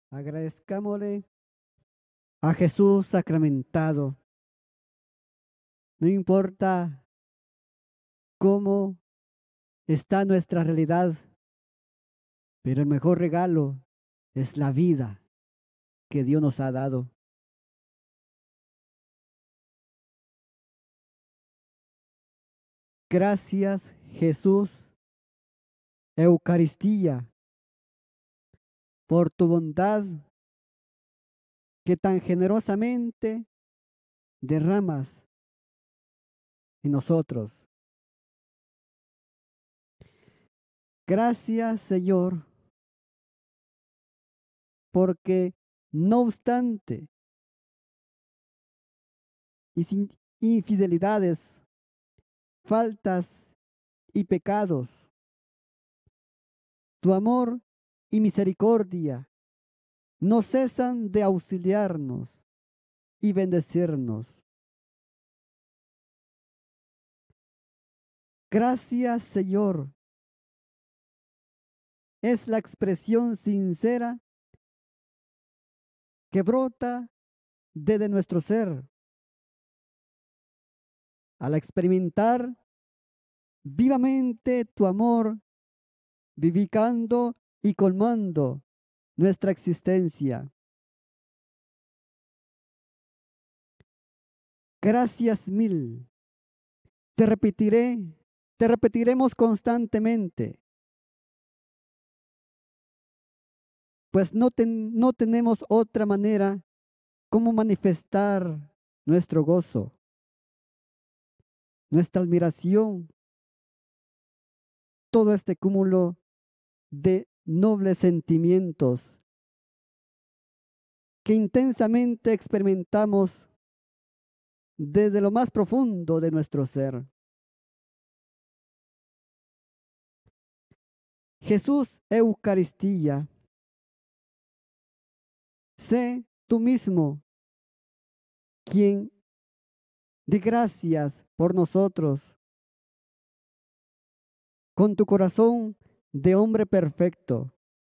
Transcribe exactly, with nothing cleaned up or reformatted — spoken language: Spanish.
Agradezcámosle a Jesús sacramentado. No importa cómo está nuestra realidad, pero el mejor regalo es la vida que Dios nos ha dado. Gracias, Jesús, Eucaristía, por tu bondad que tan generosamente derramas en nosotros. Gracias, Señor, porque no obstante y sin infidelidades, faltas y pecados, tu amor y misericordia no cesan de auxiliarnos y bendecirnos. Gracias, Señor. Es la expresión sincera que brota desde nuestro ser. Al experimentar vivamente tu amor, vivificando y colmando nuestra existencia. Gracias mil. Te repetiré, te repetiremos constantemente, pues no, ten- no tenemos otra manera como manifestar nuestro gozo, nuestra admiración, todo este cúmulo de nobles sentimientos que intensamente experimentamos desde lo más profundo de nuestro ser. Jesús Eucaristía, sé tú mismo quien dé gracias por nosotros con tu corazón de hombre perfecto.